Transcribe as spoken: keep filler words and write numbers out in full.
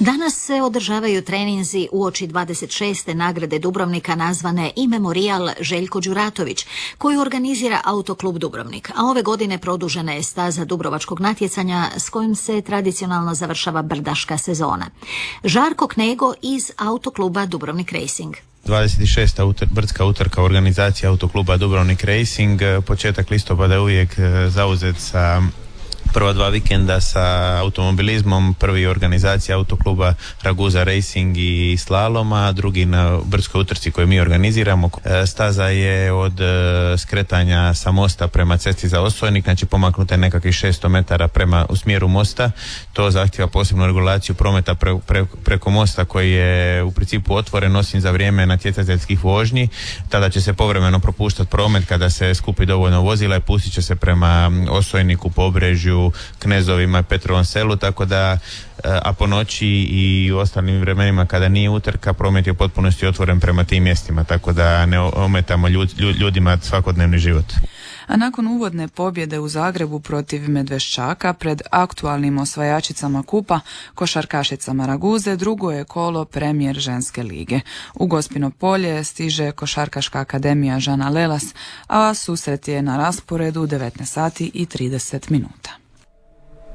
Danas se održavaju treninzi uoči dvadeset šeste nagrade Dubrovnika nazvane i Memorijal Željko Đuratović, koju organizira Autoklub Dubrovnik, a ove godine produžena je staza dubrovačkog natjecanja s kojim se tradicionalno završava brdaška sezona. Žarko Knego iz Autokluba Dubrovnik Racing. dvadeset šesta utar, brdska utrka organizacija Autokluba Dubrovnik Racing. Početak listopada je uvijek zauzet sa prva dva vikenda sa automobilizmom, prvi organizacija Autokluba Raguza Racing i slaloma, drugi na brdskoj utrci koju mi organiziramo. Staza je od skretanja sa mosta prema cesti za Osojnik, znači pomaknuta je nekakvih šesto metara prema u smjeru mosta. To zahtjeva posebnu regulaciju prometa pre, pre, preko mosta koji je u principu otvoren osim za vrijeme natjecateljskih vožnji. Tada će se povremeno propuštati promet kada se skupi dovoljno vozila i pustit će se prema Osojniku, Pobrežju, Knezovima i Petrovom selu, tako da a po noći i u ostalim vremenima kada nije utrka, promet je u potpunosti otvoren prema tim mjestima, tako da ne ometamo ljud, ljudima svakodnevni život. A nakon uvodne pobjede u Zagrebu protiv Medveščaka pred aktualnim osvajačicama kupa, košarkašicama Raguze, drugo je kolo premijer ženske lige. U Gospino polje stiže Košarkaška akademija Žana Lelas, a susret je na rasporedu devetnaest sati i trideset minuta.